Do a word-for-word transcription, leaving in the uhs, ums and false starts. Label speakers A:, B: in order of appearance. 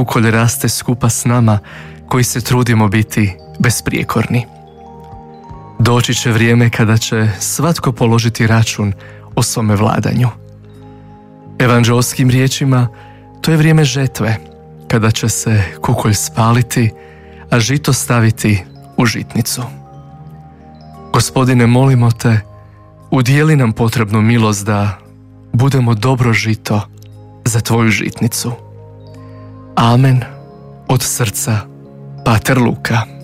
A: kukolj raste skupa s nama koji se trudimo biti besprijekorni. Doći će vrijeme kada će svatko položiti račun o svome vladanju. Evanđelskim riječima, to je vrijeme žetve, kada će se kukolj spaliti, a žito staviti u žitnicu. Gospodine, molimo te, udijeli nam potrebnu milost da budemo dobro žito za tvoju žitnicu. Amen. Od srca, Pater Luka.